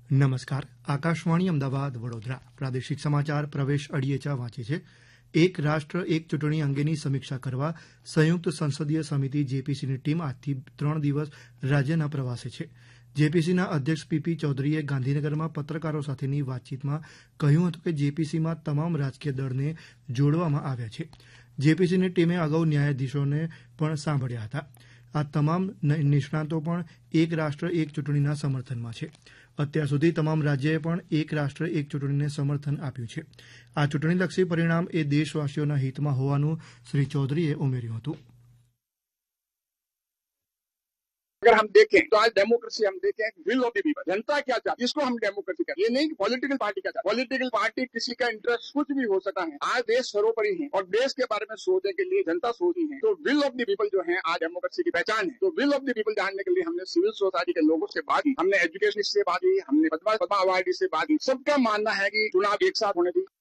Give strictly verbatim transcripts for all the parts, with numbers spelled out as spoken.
નમસ્કાર. આકાશવાણી અમદાવાદ વડોદરા પ્રાદેશિક સમાચાર પ્રવેશ અડિયેચા વાંચે છે. એક રાષ્ટ્ર એક ચૂંટણી અંગેની સમીક્ષા કરવા સંયુક્ત સંસદીય સમિતિ જેપીસીની ટીમ આજથી ત્રણ દિવસ રાજ્યના પ્રવાસે છે. જેપીસીના અધ્યક્ષ પીપી ચૌધરીએ ગાંધીનગરમાં પત્રકારો સાથેની વાતચીતમાં કહ્યું હતું કે જેપીસીમાં તમામ રાજકીય દળને જોડવામાં આવ્યા છે. જેપીસીની ટીમે અગાઉ ન્યાયાધીશોને પણ સાંભળ્યા હતા. આ તમામ નિષ્ણાતો પણ એક રાષ્ટ્ર એક ચૂંટણીના સમર્થનમાં છે. અત્યાર સુધી તમામ રાજ્યએ પણ એક રાષ્ટ્ર એક ચૂંટણીને સમર્થન આપ્યું છે. આ ચૂંટણીલક્ષી પરિણામ એ દેશવાસીઓના હિતમાં હોવાનું શ્રી ચૌધરીએ ઉમેર્યું હતું. अगर हम देखें तो आज डेमोक्रेसी हम देखें विल ऑफ द पीपल, जनता क्या चाहती है इसको हम डेमोक्रेसी कहते हैं. ये नहीं कि पॉलिटिकल पार्टी क्या चाहती है. पॉलिटिकल पार्टी किसी का इंटरेस्ट कुछ भी हो सकता है. आज देश सर्वोपरि है और देश के बारे में सोचने के लिए जनता सोची है. तो विल ऑफ द पीपल जो है आज डेमोक्रेसी की पहचान है. तो विल ऑफ द पीपल जानने के लिए हमने सिविल सोसाइटी के लोगों से बात की, हमने एजुकेशन से बात की, हमने पद्मा पद्मा अवार्डी से बात की. सबका मानना है कि चुनाव एक साथ होने चाहिए.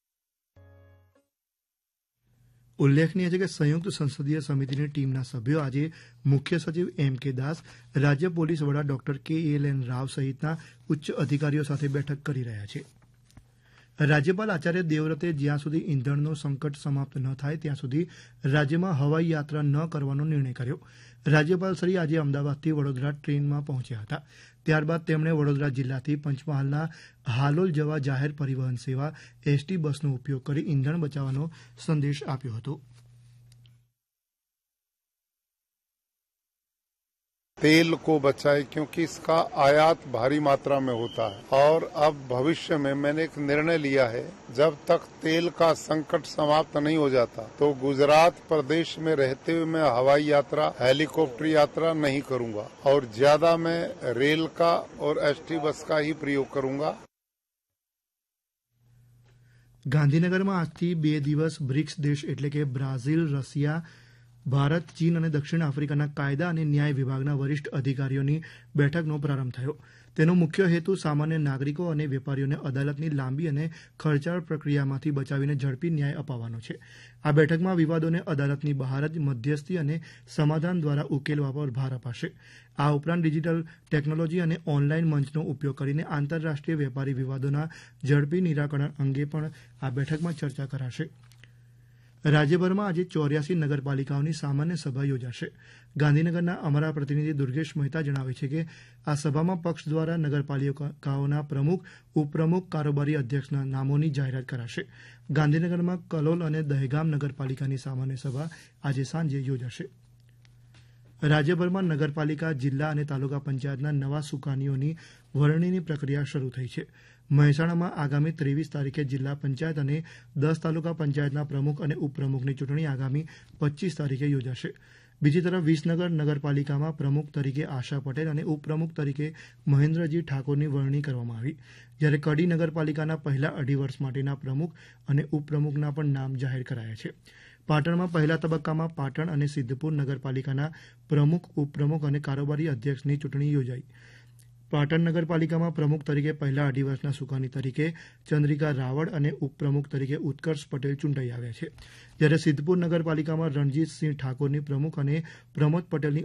ઉલ્લેખનીય છે કે સંયુક્ત સંસદીય સમિતિની ટીમના સભ્યો આજે મુખ્ય સચિવ એમ કે દાસ, રાજ્ય પોલીસ વડા ડોક્ટર કે એલ એન રાવ સહિતના ઉચ્ચ અધિકારીઓ સાથે બેઠક કરી રહ્યા છે. રાજ્યપાલ આચાર્ય દેવવ્રતે જ્યાં સુધી ઇંધણનો સંકટ સમાપ્ત ન થાય ત્યાં સુધી રાજ્યમાં હવાઈ યાત્રા ન કરવાનો નિર્ણય કર્યો. રાજ્યપાલ શ્રી આજે અમદાવાદથી વડોદરા ટ્રેનમાં પહોંચ્યા હતા. ત્યારબાદ તેમણે વડોદરા જિલ્લાથી પંચમહાલના હાલોલ જવા જાહેર પરિવહન સેવા એસટી બસનો ઉપયોગ કરી ઇંધણ બચાવવાનો સંદેશ આપ્યો હતો. तेल को बचाए क्योंकि इसका आयात भारी मात्रा में होता है और अब भविष्य में मैंने एक निर्णय लिया है, जब तक तेल का संकट समाप्त नहीं हो जाता तो गुजरात प्रदेश में रहते हुए मैं हवाई यात्रा, हेलीकॉप्टर यात्रा नहीं करूंगा और ज्यादा मैं रेल का और एसटी बस का ही प्रयोग करूंगा. ગાંધીનગરમાં આજથી બે દિવસ બ્રિક્સ દેશ એટલે કે બ્રાઝિલ, રશિયા, ભારત, ચીન અને દક્ષિણ આફ્રિકાના કાયદા અને ન્યાય વિભાગના વરિષ્ઠ અધિકારીઓની બેઠકનો પ્રારંભ થયો. તેનો મુખ્ય હેતુ સામાન્ય નાગરિકો અને વેપારીઓને અદાલતની લાંબી અને ખર્ચાળ પ્રક્રિયામાંથી બચાવીને ઝડપી ન્યાય અપાવવાનો છે. આ બેઠકમાં વિવાદોને અદાલતની બહાર જ મધ્યસ્થી અને સમાધાન દ્વારા ઉકેલવા પર ભાર અપાશે. આ ઉપરાંત ડિજિટલ ટેકનોલોજી અને ઓનલાઈન મંચનો ઉપયોગ કરીને આંતરરાષ્ટ્રીય વેપારી વિવાદોના ઝડપી નિરાકરણ અંગે પણ આ બેઠકમાં ચર્ચા કરાશે. રાજ્યભરમાં આજે ચોર્યાસી નગરપાલિકાઓની સામાન્ય સભા યોજાશે. ગાંધીનગરના અમારા પ્રતિનિધિ દુર્ગેશ મહેતા જણાવે છે કે આ સભામાં પક્ષ દ્વારા નગરપાલિકાઓના પ્રમુખ, ઉપપ્રમુખ, કારોબારી અધ્યક્ષના નામોની જાહેરાત કરાશે. ગાંધીનગરમાં કલોલ અને દહેગામ નગરપાલિકાની સામાન્ય સભા આજે સાંજે યોજાશે. રાજ્યભરમાં નગરપાલિકા, જિલ્લા અને તાલુકા પંચાયતના નવા સુકાનીઓની વરણીની પ્રક્રિયા શરૂ થઈ છે. મહેસાણામાં આગામી ત્રેવીસ તારીખે જિલ્લા પંચાયત અને દસ તાલુકા પંચાયતના પ્રમુખ અને ઉપપ્રમુખની ચૂંટણી આગામી પચીસ તારીખે યોજાશે. બીજી તરફ વિસનગર નગરપાલિકામાં પ્રમુખ તરીકે આશા પટેલ અને ઉપપ્રમુખ તરીકે મહેન્દ્રજી ઠાકોરની વરણી કરવામાં આવી, જ્યારે કડી નગરપાલિકાના પહેલા અઢી વર્ષ માટેના પ્રમુખ અને ઉપપ્રમુખના પણ નામ જાહેર કરાયા છે. પાટણમાં પહેલા તબક્કામાં પાટણ અને સિદ્ધપુર નગરપાલિકાના પ્રમુખ, ઉપપ્રમુખ અને કારોબારી અધ્યક્ષની ચૂંટણી યોજાઈ. પાટણ નગરપાલિકામાં પ્રમુખ તરીકે પહેલા અઢી વર્ષના સુકાની તરીકે ચંદ્રિકા રાવળ અને ઉપપ્રમુખ તરીકે ઉત્કર્ષ પટેલ ચૂંટાઈ આવ્યા છે, જ્યારે સિદ્ધપુર નગરપાલિકામાં રણજીતસિંહ ઠાકોરની પ્રમુખ અને પ્રમોદ પટેલની